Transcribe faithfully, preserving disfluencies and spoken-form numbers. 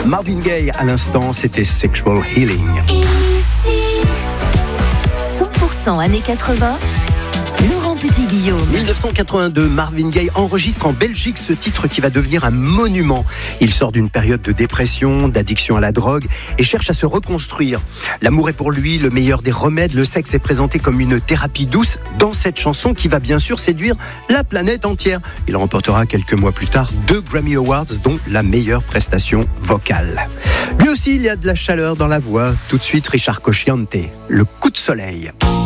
Marvin Gaye à l'instant, c'était Sexual Healing. cent pour cent années quatre-vingts, Laurent Petit-Guillaume. dix-neuf cent quatre-vingt-deux, Marvin Gaye enregistre en Belgique ce titre qui va devenir un monument. Il sort d'une période de dépression, d'addiction à la drogue et cherche à se reconstruire. L'amour est pour lui le meilleur des remèdes. Le sexe est présenté comme une thérapie douce dans cette chanson qui va bien sûr séduire la planète entière. Il remportera quelques mois plus tard deux Grammy Awards, dont la meilleure prestation vocale. Lui aussi, il y a de la chaleur dans la voix. Tout de suite, Richard Cosciante, Le coup de soleil.